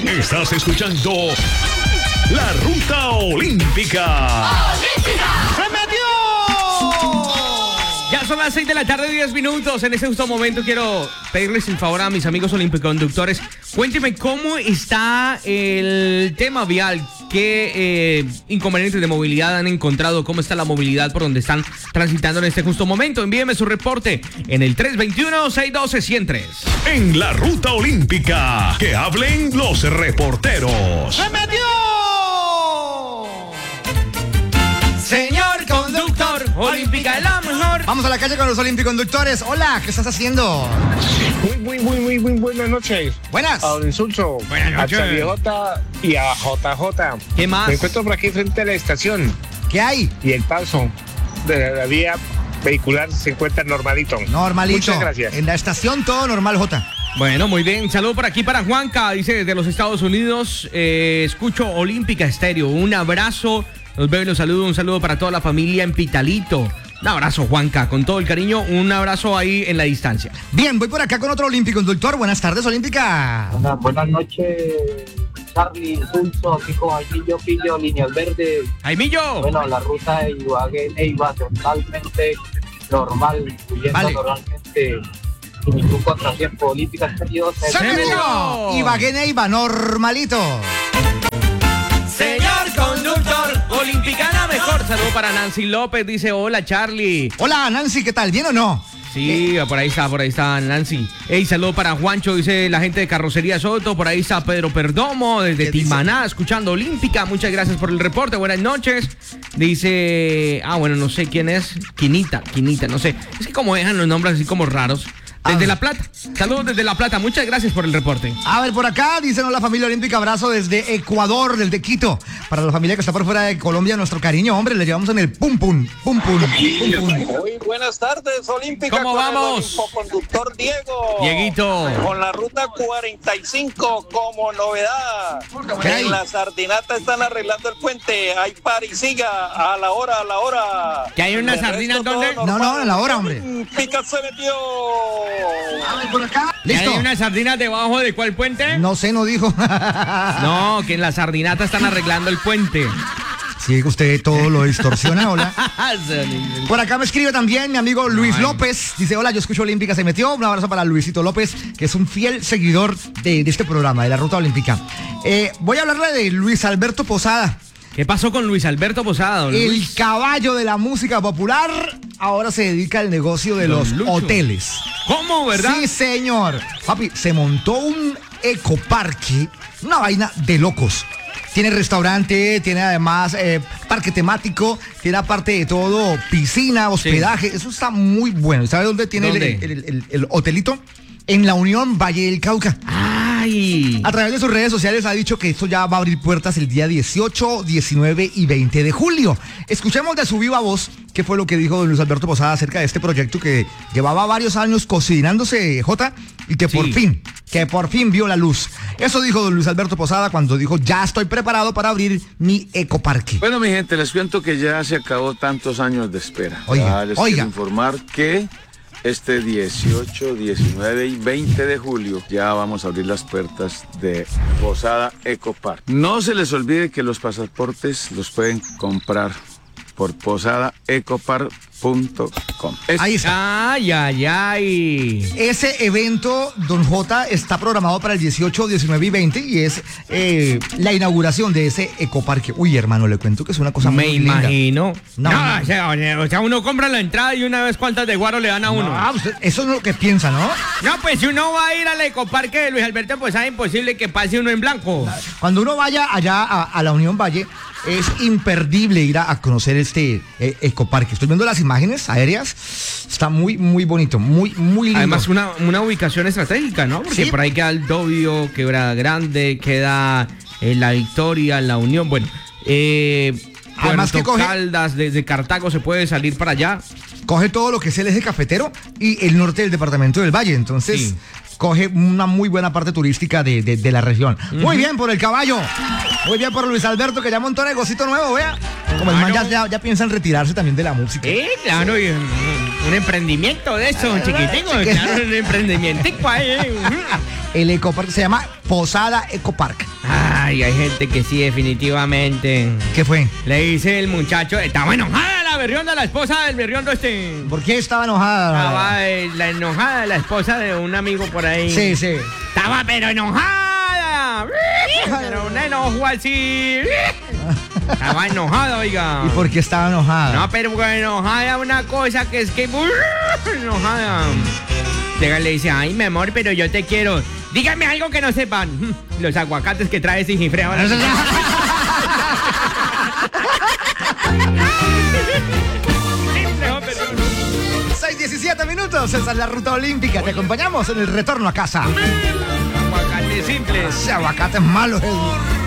Estás escuchando La Ruta Olímpica. ¡Se metió! Ya son las 6 de la tarde, 10 minutos. En este justo momento quiero pedirles el favor a mis amigos olimpiconductores. Cuéntenme cómo está el tema vial. ¿Qué inconvenientes de movilidad han encontrado? ¿Cómo está la movilidad por donde están transitando en este justo momento? Envíenme su reporte en el 321-612-103. En La Ruta Olímpica, que hablen los reporteros. ¡Se metió! Señor conductor, Olímpica es la mejor. Vamos a la calle con los olimpiconductores. Hola, ¿qué estás haciendo? Muy buenas noches. Buenas. A Don Insulso. Buenas noches. A Chaviota y a JJ. ¿Qué más? Me encuentro por aquí frente a la estación ¿Qué hay? y el paso de la vía vehicular se encuentra normalito. Normalito. Muchas gracias. En la estación todo normal, Jota. Bueno, muy bien. Saludo por aquí para Juanca, dice desde los Estados Unidos. Escucho Olímpica Estéreo. Un abrazo. Los veo y los saludo. Un saludo para toda la familia en Pitalito. Un abrazo, Juanca, con todo el cariño. Un abrazo ahí en la distancia. Bien, voy por acá con otro olímpiconductor. Buenas tardes, Olímpica. Buenas noches, Charlie, Pulso, aquí con Jaimillo Pillo, Líneas Verdes. ¡Jaimillo! Bueno, la ruta de Ibagué-Neiva totalmente normal, fluyendo Vale. normalmente sin ningún contratiempo. Olímpica Exterior. ¡Se metió! Ibagué Neiva, normalito. Señor conductor, Olímpica la mejor. Saludo para Nancy López, dice hola Charlie. Hola, Nancy, ¿qué tal? ¿Bien o no? Sí, por ahí está Nancy. Hey, saludo para Juancho, dice la gente de Carrocería Soto. Por ahí está Pedro Perdomo, desde ¿Qué dice? Timaná, escuchando Olímpica. Muchas gracias por el reporte, buenas noches. Dice, bueno, no sé quién es. Quinita, no sé. Es que como dejan los nombres así como raros. Desde La Plata. Saludos desde La Plata. Muchas gracias por el reporte. A ver, por acá, dicen la familia olímpica, abrazo desde Ecuador, desde Quito. Para la familia que está por fuera de Colombia, nuestro cariño, hombre, le llevamos en el pum pum. Muy buenas tardes, Olímpica. ¿Cómo con vamos? El conductor Diego. Dieguito. Con la ruta 45 como novedad. ¿Qué hay? En la Sardinata están arreglando el puente. Hay parisiga a la hora. ¿Que hay una De sardina resto, dónde? todo No, normal. a la hora, hombre. Pica se metió. ¿Que ¿Listo? hay unas sardinas debajo de cuál puente? No sé, no dijo. No, que en la Sardinata están arreglando el puente. Sí, usted todo lo distorsiona, hola. Por acá me escribe también mi amigo Luis López. Dice, hola, yo escucho Olímpica, se metió. Un abrazo para Luisito López, que es un fiel seguidor de este programa, de la Ruta Olímpica. Voy a hablarle de Luis Alberto Posada. ¿Qué pasó con Luis Alberto Posada, don El Luis? caballo de la música popular ahora se dedica al negocio de Don los Lucho. hoteles. ¿Cómo, verdad? Sí, señor. Papi, se montó un ecoparque, una vaina de locos. Tiene restaurante, tiene además parque temático, tiene aparte de todo piscina, hospedaje. Eso está muy bueno. ¿Y sabe dónde tiene ¿Dónde? el hotelito? En la Unión Valle del Cauca. ¡Ay! A través de sus redes sociales ha dicho que esto ya va a abrir puertas el día 18, 19 y 20 de julio. Escuchemos de su viva voz qué fue lo que dijo don Luis Alberto Posada acerca de este proyecto que llevaba varios años cocinándose, Jota, y que por fin vio la luz. Eso dijo don Luis Alberto Posada cuando dijo, ya estoy preparado para abrir mi ecoparque. Bueno, mi gente, les cuento que ya se acabó tantos años de espera. Oiga, Les oiga. quiero informar que este 18, 19 y 20 de julio ya vamos a abrir las puertas de Posada Ecopark. No se les olvide que los pasaportes los pueden comprar por posadaecopark.com. Ahí está. ¡Ay! Ese evento, don J, está programado para el 18, 19 y 20 y es la inauguración de ese ecoparque. Uy, hermano, le cuento que es una cosa Me muy linda. imagino. No. O sea, uno compra la entrada y una vez cuántas de guaro le dan a uno. Ah, eso es lo que piensa, ¿no? No, pues si uno va a ir al ecoparque de Luis Alberto, pues es imposible que pase uno en blanco. Cuando uno vaya allá a la Unión Valle, es imperdible ir a conocer este ecoparque. Estoy viendo las imágenes aéreas. Está muy, muy bonito, muy lindo. Además, una ubicación estratégica, ¿no? Porque Sí. por ahí queda el Dobio, Quebrada Grande, queda La Victoria, La Unión. Bueno, Además que Puerto coge- Caldas, desde Cartago se puede salir para allá. Coge todo lo que es el eje cafetero y el norte del departamento del Valle. Entonces, Sí. coge una muy buena parte turística de la región. Muy bien por el caballo. Muy bien por Luis Alberto, que ya montó negocito nuevo, vea. Como el man Claro. ya piensa en retirarse también de la música. Claro, Un emprendimiento de eso, chiquitico. Claro, un emprendimiento ahí. El ecopark se llama Posada Ecopark. Ay, hay gente que sí, definitivamente. ¿Qué fue? Le dice el muchacho, estaba enojada la berrionda, la esposa del berriondo este. ¿Por qué estaba enojada? Estaba la enojada, la esposa de un amigo por ahí. Sí, sí. Estaba pero enojada. Pero un enojo así. Estaba enojada, oiga. ¿Y por qué estaba enojada? No, pero enojada una cosa que es que enojada. Llega y le dice, ay, mi amor, pero yo te quiero. Dígame algo que no sepan. Los aguacates que trae Sigifredo. 6:17 minutos, esa es la ruta olímpica. Te acompañamos en el retorno a casa. Aguacates simples. Ese aguacate es malo.